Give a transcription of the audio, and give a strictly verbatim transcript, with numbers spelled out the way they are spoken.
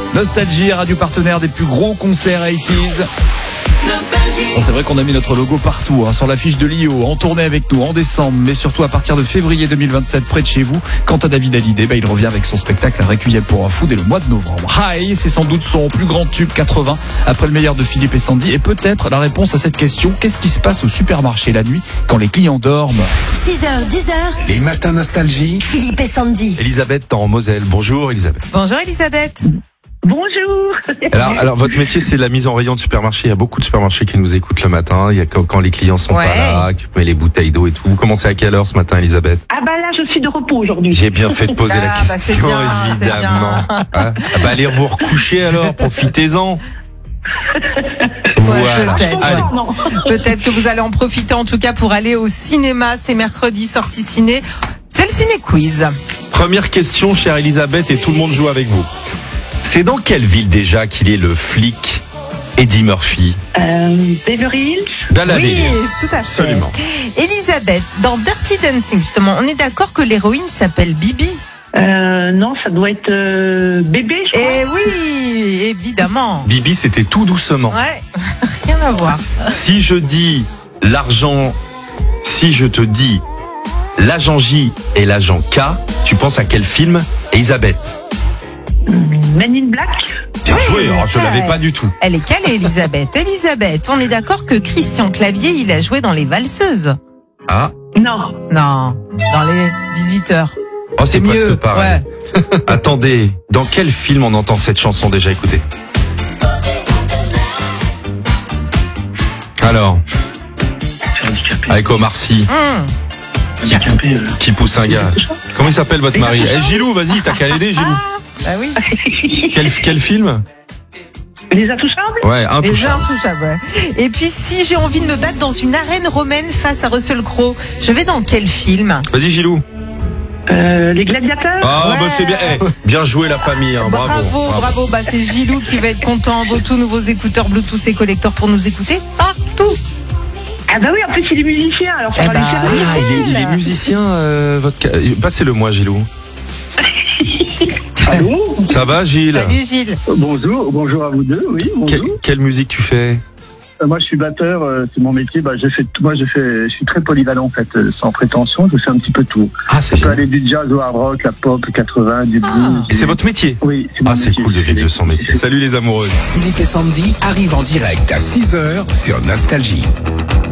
Nostalgie, radio partenaire des plus gros concerts quatre-vingt-dix. Bon, c'est vrai qu'on a mis notre logo partout, hein, sur l'affiche de l'I O, en tournée avec nous en décembre, mais surtout à partir de février deux mille vingt-sept, près de chez vous. Quant à David Hallyday, bah, il revient avec son spectacle Requiem pour un fou dès le mois de novembre. Hi, c'est sans doute son plus grand tube quatre-vingts, après le meilleur de Philippe et Sandy, et peut-être la réponse à cette question: qu'est-ce qui se passe au supermarché la nuit quand les clients dorment? six heures, dix heures. Les matins nostalgie. Philippe et Sandy. Elisabeth en Moselle. Bonjour Elisabeth. Bonjour Elisabeth. Bonjour. Alors, alors votre métier c'est la mise en rayon de supermarché. Il y a beaucoup de supermarchés qui nous écoutent le matin. Il y a quand, quand les clients sont Ouais. pas là, qui met les bouteilles d'eau et tout. Vous commencez à quelle heure ce matin, Elisabeth? Ah bah là, je suis de repos aujourd'hui. J'ai bien fait de poser Ah, la bah, c'est question, bien, c'est évidemment. bien. Hein ah bah allez vous recoucher alors, profitez-en. Ouais, Voilà. peut-être, Allez. Non, non. Peut-être que vous allez en profiter en tout cas pour aller au cinéma. C'est mercredi, sortie ciné. C'est le ciné quiz. Première question, chère Elisabeth, et tout le monde joue avec vous. C'est dans quelle ville déjà qu'il est le flic Eddie Murphy? Euh, Beverly Hills. Beverly Oui, Hills. tout à fait. Absolument. Elisabeth, dans Dirty Dancing, justement, on est d'accord que l'héroïne s'appelle Bibi? Euh, non, ça doit être euh, bébé, je crois. Eh oui, évidemment. Bibi, c'était tout doucement. Ouais, rien à voir. Si je dis l'argent, si je te dis l'agent J et l'agent K, tu penses à quel film, Elisabeth? Men in Black. Bien Oui, joué, alors je ouais. l'avais pas du tout. Elle est calée, Elisabeth. Elisabeth, on est d'accord que Christian Clavier, il a joué dans Les Valseuses? Ah, Non. Non, dans Les Visiteurs. oh c'est presque mieux. pareil. Ouais. Attendez, dans quel film on entend cette chanson déjà? Écoutez. Alors, avec Omar Sy, Hum. qui pousse un gars. Comment il s'appelle votre mari? Eh Gilou, vas-y, t'as qu'à l'aider, Gilou. Bah oui. Quel, quel film? Les Intouchables. Ouais, Les Intouchable. Intouchables, ouais. Et puis, si j'ai envie de me battre dans une arène romaine face à Russell Crowe, je vais dans quel film? Vas-y Gilou. Euh, les Gladiateurs. Ah Ouais. bah c'est bien, eh, bien joué la famille, hein. bravo. Bravo, bravo. Bah, c'est Gilou qui va être content. Vos tous nouveaux écouteurs Bluetooth et collecteurs pour nous écouter partout. Ah bah oui, en plus, il est musicien, alors ça Eh va bah, lui faire rire. Ah, il, est, il est musicien, euh, votre... ca- Passez-le moi Gilou. Allô. Ça va Gilles? Salut Gilles. Bonjour, bonjour à vous deux, oui, bonjour. Que- quelle musique tu fais? Euh, Moi, je suis batteur, euh, c'est mon métier. Bah, j'ai fait, moi, j'ai fait, je suis très polyvalent en fait, euh, sans prétention. Je fais un petit peu tout. Ah c'est Ça peut génial. aller du jazz au hard rock, la pop, quatre-vingts, du blues. Ah. Et c'est votre métier? Oui, c'est mon Ah c'est métier. cool de vivre de son métier. Salut les amoureux. Philippe et Sandy arrivent en direct à six heures sur Nostalgie.